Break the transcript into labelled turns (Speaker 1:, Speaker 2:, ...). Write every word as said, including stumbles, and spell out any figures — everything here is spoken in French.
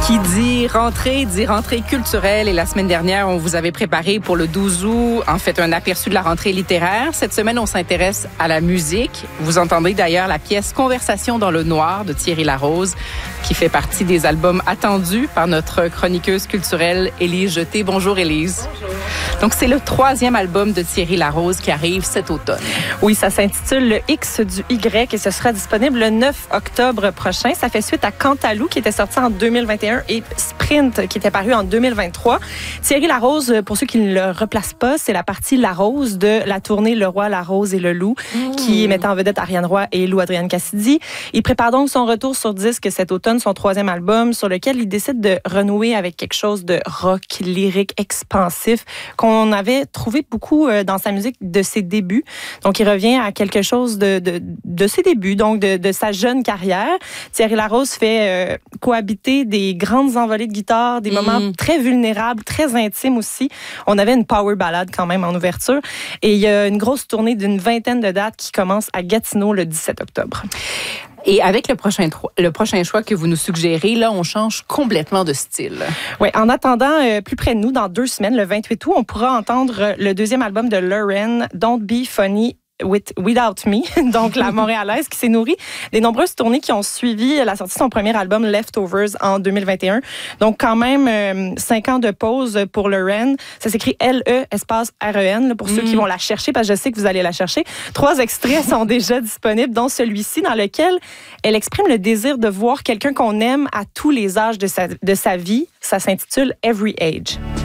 Speaker 1: Qui dit rentrée, dit rentrée culturelle. Et la semaine dernière, on vous avait préparé pour le douze août, en fait, un aperçu de la rentrée littéraire. Cette semaine, on s'intéresse à la musique. Vous entendez d'ailleurs la pièce Conversation dans le noir de Thierry Larose, qui fait partie des albums attendus par notre chroniqueuse culturelle Élise Jeté. Bonjour Élise.
Speaker 2: Bonjour.
Speaker 1: Donc, c'est le troisième album de Thierry Larose qui arrive cet automne.
Speaker 2: Oui, ça s'intitule Le X du Y et ce sera disponible le neuf octobre prochain. Ça fait suite à Cantalou qui était sorti en deux mille vingt et un et Sprint qui était paru en deux mille vingt-trois. Thierry Larose, pour ceux qui ne le replacent pas, c'est la partie Larose de la tournée Le Roi, la Rose et le Loup mmh. qui mettait en vedette Ariane Roy et Lou Adrienne Cassidy. Il prépare donc son retour sur disque cet automne, son troisième album sur lequel il décide de renouer avec quelque chose de rock, lyrique, expansif qu'on avait trouvé beaucoup dans sa musique de ses débuts. Donc, il revient à quelque chose de, de, de ses débuts, donc de, de sa jeune carrière. Thierry Larose fait euh, cohabiter des grandes envolées de guitare, des mmh. moments très vulnérables, très intimes aussi. On avait une power ballade quand même en ouverture. Et il y a une grosse tournée d'une vingtaine de dates qui commence à Gatineau le dix-sept octobre.
Speaker 1: Et avec le prochain, le prochain choix que vous nous suggérez, là, on change complètement de style.
Speaker 2: Oui, en attendant, euh, plus près de nous, dans deux semaines, le vingt-huit août, on pourra entendre le deuxième album de Lauren, Don't Be Funny With, Without Me, donc la Montréalaise qui s'est nourrie des nombreuses tournées qui ont suivi la sortie de son premier album Leftovers en deux mille vingt et un. Donc quand même euh, cinq ans de pause pour Lauren. Ça s'écrit L E espace R E N là, pour mm. ceux qui vont la chercher parce que je sais que vous allez la chercher. Trois extraits sont déjà disponibles, dont celui-ci dans lequel elle exprime le désir de voir quelqu'un qu'on aime à tous les âges de sa, de sa vie. Ça s'intitule Every Age.